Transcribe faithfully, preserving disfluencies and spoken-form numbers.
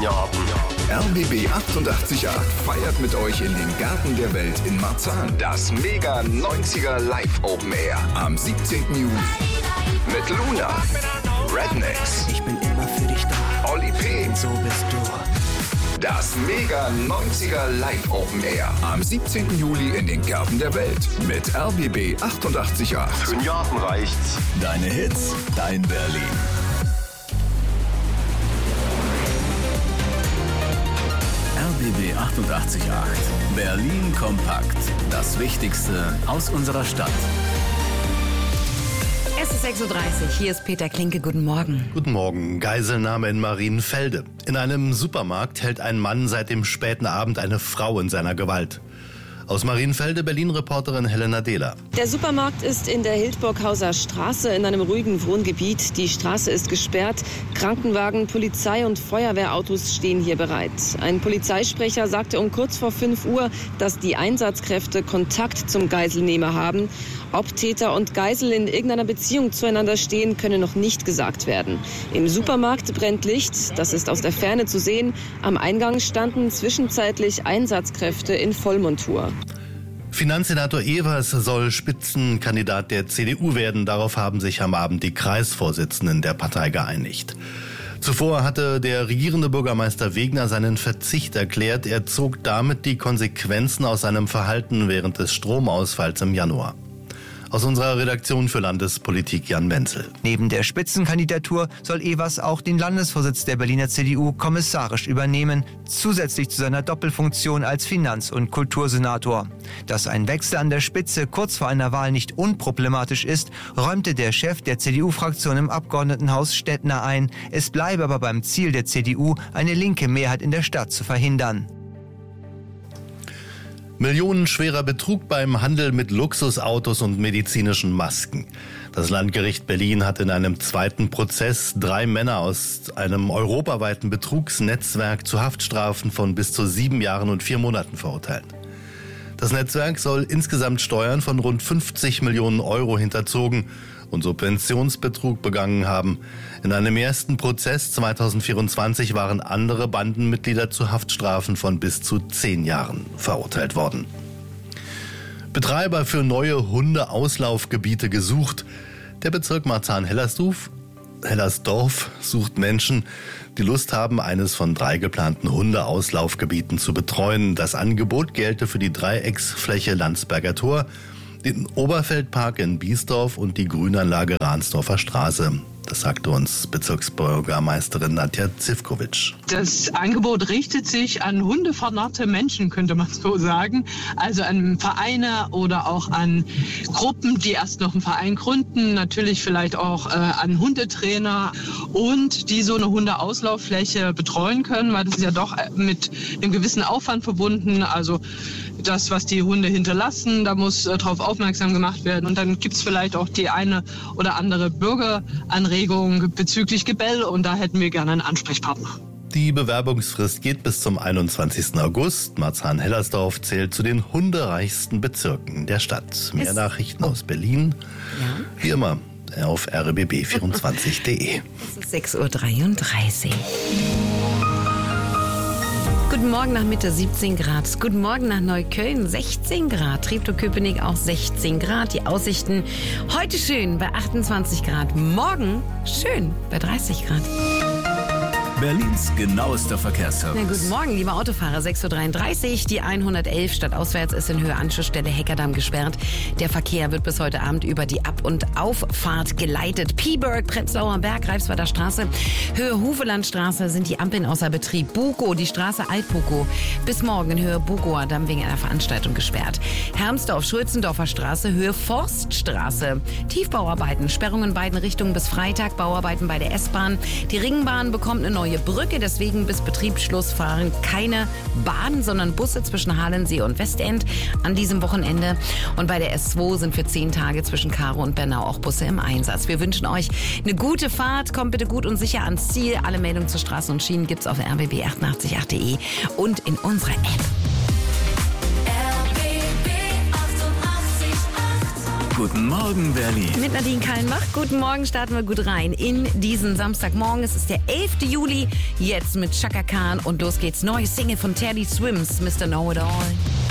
Jahren. R B B achtundachtzig Komma acht feiert mit euch in den Garten der Welt in Marzahn das Mega neunziger Live Open Air am siebzehnten Juli mit Luna, Rednecks, Ich bin immer für dich da. Oli P. Und so bist du. Das Mega neunziger Live Open Air am siebzehnten Juli in den Gärten der Welt mit R B B achtundachtzig Komma acht. Für den Jahren reicht's. Deine Hits, dein Berlin. R B B achtundachtzig Komma acht. Berlin kompakt. Das Wichtigste aus unserer Stadt. Es ist sechs Uhr dreißig, hier ist Peter Klinke, guten Morgen. Guten Morgen, Geiselnahme in Marienfelde. In einem Supermarkt hält ein Mann seit dem späten Abend eine Frau in seiner Gewalt. Aus Marienfelde, Berlin-Reporterin Helena Dehler. Der Supermarkt ist in der Hildburghauser Straße in einem ruhigen Wohngebiet. Die Straße ist gesperrt. Krankenwagen, Polizei und Feuerwehrautos stehen hier bereit. Ein Polizeisprecher sagte um kurz vor fünf Uhr, dass die Einsatzkräfte Kontakt zum Geiselnehmer haben. Ob Täter und Geisel in irgendeiner Beziehung zueinander stehen, könne noch nicht gesagt werden. Im Supermarkt brennt Licht, das ist aus der Ferne zu sehen. Am Eingang standen zwischenzeitlich Einsatzkräfte in Vollmontur. Finanzsenator Evers soll Spitzenkandidat der C D U werden. Darauf haben sich am Abend die Kreisvorsitzenden der Partei geeinigt. Zuvor hatte der regierende Bürgermeister Wegner seinen Verzicht erklärt. Er zog damit die Konsequenzen aus seinem Verhalten während des Stromausfalls im Januar. Aus unserer Redaktion für Landespolitik Jan Menzel. Neben der Spitzenkandidatur soll Evers auch den Landesvorsitz der Berliner C D U kommissarisch übernehmen, zusätzlich zu seiner Doppelfunktion als Finanz- und Kultursenator. Dass ein Wechsel an der Spitze kurz vor einer Wahl nicht unproblematisch ist, räumte der Chef der C D U-Fraktion im Abgeordnetenhaus Stettner ein. Es bleibe aber beim Ziel der C D U, eine linke Mehrheit in der Stadt zu verhindern. Millionenschwerer Betrug beim Handel mit Luxusautos und medizinischen Masken. Das Landgericht Berlin hat in einem zweiten Prozess drei Männer aus einem europaweiten Betrugsnetzwerk zu Haftstrafen von bis zu sieben Jahren und vier Monaten verurteilt. Das Netzwerk soll insgesamt Steuern von rund fünfzig Millionen Euro hinterzogen und Subventionsbetrug begangen haben. In einem ersten Prozess zweitausendvierundzwanzig waren andere Bandenmitglieder zu Haftstrafen von bis zu zehn Jahren verurteilt worden. Betreiber für neue Hundeauslaufgebiete gesucht. Der Bezirk Marzahn-Hellersdorf Hellersdorf sucht Menschen, die Lust haben, eines von drei geplanten Hundeauslaufgebieten zu betreuen. Das Angebot gelte für die Dreiecksfläche Landsberger Tor, den Oberfeldpark in Biesdorf und die Grünanlage Ransdorfer Straße. Das sagte uns Bezirksbürgermeisterin Nadja Zivkovic. Das Angebot richtet sich an hundefanatische Menschen, könnte man so sagen. Also an Vereine oder auch an Gruppen, die erst noch einen Verein gründen. Natürlich vielleicht auch äh, an Hundetrainer und die so eine Hundeauslauffläche betreuen können, weil das ist ja doch mit einem gewissen Aufwand verbunden. Also das, was die Hunde hinterlassen, da muss äh, darauf aufmerksam gemacht werden. Und dann gibt es vielleicht auch die eine oder andere Bürgeranregung bezüglich Gebell und da hätten wir gerne einen Ansprechpartner. Die Bewerbungsfrist geht bis zum einundzwanzigsten August. Marzahn-Hellersdorf zählt zu den hundereichsten Bezirken der Stadt. Mehr es Nachrichten oh. aus Berlin, ja. wie immer auf r b b vierundzwanzig punkt d e. Es ist sechs Uhr dreiunddreißig. Guten Morgen nach Mitte, siebzehn Grad. Guten Morgen nach Neukölln, sechzehn Grad. Treptow-Köpenick auch sechzehn Grad. Die Aussichten heute schön bei achtundzwanzig Grad. Morgen schön bei dreißig Grad. Berlins genauester Verkehrsservice. Na, guten Morgen, liebe Autofahrer. sechs Uhr dreiunddreißig. Die hundertelf stadtauswärts ist in Höhe Anschlussstelle Heckerdamm gesperrt. Der Verkehr wird bis heute Abend über die Ab- und Auffahrt geleitet. Pieburg, Prenzlauer Berg, Greifswalder Straße, Höhe Hufelandstraße sind die Ampeln außer Betrieb. Bukow, die Straße Alt-Bukow, bis morgen in Höhe Bukower Damm wegen einer Veranstaltung gesperrt. Hermsdorf, Schulzendorfer Straße, Höhe Forststraße. Tiefbauarbeiten, Sperrungen in beiden Richtungen bis Freitag. Bauarbeiten bei der S-Bahn. Die Ringbahn bekommt eine neue Brücke, deswegen bis Betriebsschluss fahren keine Bahnen, sondern Busse zwischen Halensee und Westend an diesem Wochenende. Und bei der S zwei sind für zehn Tage zwischen Karow und Bernau auch Busse im Einsatz. Wir wünschen euch eine gute Fahrt, kommt bitte gut und sicher ans Ziel. Alle Meldungen zu Straßen und Schienen gibt's auf r b b achtundachtzig punkt acht punkt d e und in unserer App. Guten Morgen, Berlin. Mit Nadine Kallenbach. Guten Morgen, starten wir gut rein in diesen Samstagmorgen. Es ist der elfte Juli, jetzt mit Chaka Khan und los geht's. Neue Single von Teddy Swims, Mister Know It All.